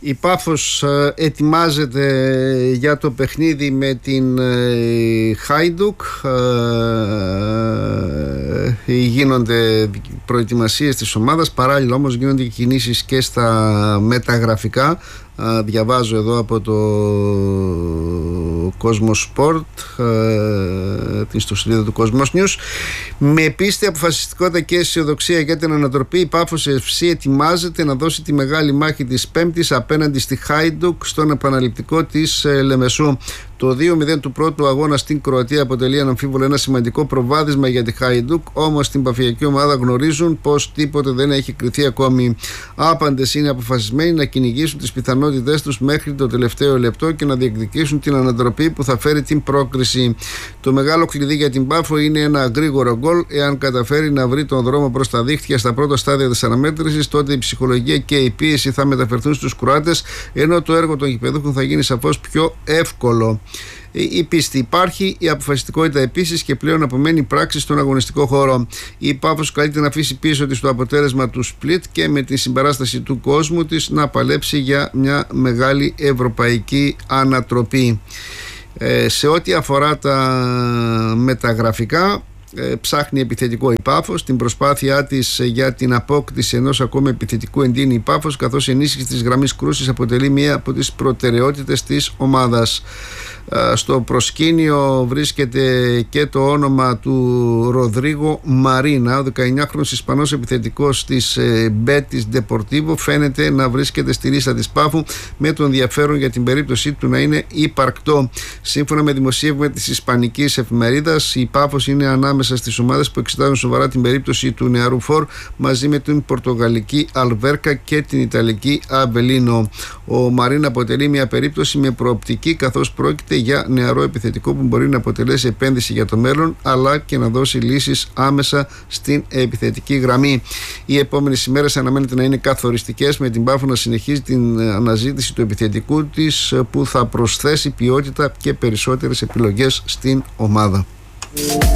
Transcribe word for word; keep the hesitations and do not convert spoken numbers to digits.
Η Πάφος ετοιμάζεται για το παιχνίδι με την Χάιντουκ. Γίνονται προετοιμασίες της ομάδας, παράλληλα όμως γίνονται κινήσεις και στα μεταγραφικά. Διαβάζω εδώ από το Cosmos Sport, την ιστοσελίδα του Cosmos News. Με πίστη, αποφασιστικότητα και αισιοδοξία για την ανατροπή, η Πάφος εφ σι ετοιμάζεται να δώσει τη μεγάλη μάχη της Πέμπτης απέναντι στη Χάιντουκ στον επαναληπτικό της Λεμεσού. Το δύο μηδέν του πρώτου αγώνα στην Κροατία αποτελεί αναμφίβολα ένα σημαντικό προβάδισμα για τη Χάιντουκ, όμως στην παφιακή ομάδα γνωρίζουν πως τίποτε δεν έχει κριθεί ακόμη. Άπαντες είναι αποφασισμένοι να κυνηγήσουν τις πιθανότητες τους μέχρι το τελευταίο λεπτό και να διεκδικήσουν την ανατροπή που θα φέρει την πρόκριση. Το μεγάλο κλειδί για την Πάφο είναι ένα γρήγορο γκολ. Εάν καταφέρει να βρει τον δρόμο προς τα δίχτυα στα πρώτα στάδια της αναμέτρησης, τότε η ψυχολογία και η πίεση θα μεταφερθούν στους Κροάτες, ενώ το έργο των γηπεδούχων θα γίνει σαφώς πιο εύκολο. Η πίστη υπάρχει, η αποφασιστικότητα επίσης και πλέον απομένει πράξη στον αγωνιστικό χώρο. Η Πάφος καλείται να αφήσει πίσω της το αποτέλεσμα του σπλιτ και με τη συμπαράσταση του κόσμου της να παλέψει για μια μεγάλη ευρωπαϊκή ανατροπή. Ε, σε ό,τι αφορά τα μεταγραφικά, Ε, ψάχνει επιθετικό η Πάφος. Την προσπάθειά της για την απόκτηση ενός ακόμα επιθετικού εντείνει η Πάφος, καθώς η ενίσχυση της γραμμής κρούσης αποτελεί μία από τις προτεραιότητες της ομάδας. Ε, στο προσκήνιο βρίσκεται και το όνομα του Ροδρίγο Μαρίνα. Ο δεκαεννιάχρονος Ισπανός επιθετικός της Μπέτις Ντεπορτίβο φαίνεται να βρίσκεται στη λίστα της Πάφου, με το ενδιαφέρον για την περίπτωσή του να είναι υπαρκτό. Σύμφωνα με δημοσίευμα της Ισπανικής εφημερίδας, η Πάφος είναι ανάμεσα στις ομάδες που εξετάζουν σοβαρά την περίπτωση του νεαρού φορ, μαζί με την Πορτογαλική Αλβέρκα και την Ιταλική Αβελίνο. Ο Μαρίνα αποτελεί μια περίπτωση με προοπτική, καθώς πρόκειται για νεαρό επιθετικό που μπορεί να αποτελέσει επένδυση για το μέλλον, αλλά και να δώσει λύσεις άμεσα στην επιθετική γραμμή. Οι επόμενες ημέρες αναμένεται να είναι καθοριστικές, με την Πάφο να συνεχίζει την αναζήτηση του επιθετικού της, που θα προσθέσει ποιότητα και περισσότερες επιλογές στην ομάδα.